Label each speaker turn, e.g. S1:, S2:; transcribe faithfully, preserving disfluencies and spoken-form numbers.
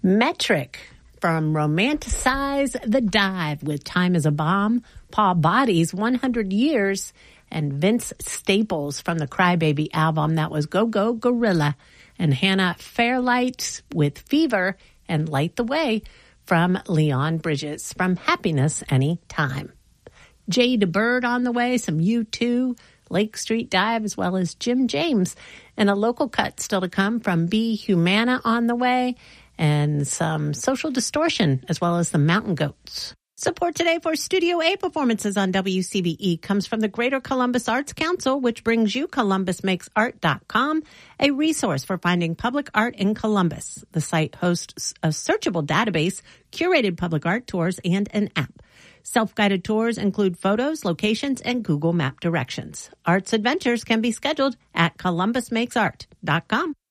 S1: Metric from Romanticize the Dive with Time is a Bomb, Paul Body's one hundred years, and Vince Staples from the Crybaby album. That was Go Go Gorilla, and Hannah Fairlight with Fever and Light the Way from Leon Bridges from Happiness Anytime. Jade Bird on the way, some U two, Lake Street Dive, as well as Jim James. And a local cut still to come from B. Humana on the way, and some Social Distortion, as well as the Mountain Goats. Support today for Studio A performances on W C B E comes from the Greater Columbus Arts Council, which brings you columbus makes art dot com, a resource for finding public art in Columbus. The site hosts a searchable database, curated public art tours, and an app. Self-guided tours include photos, locations, and Google Map directions. Arts adventures can be scheduled at columbus makes art dot com.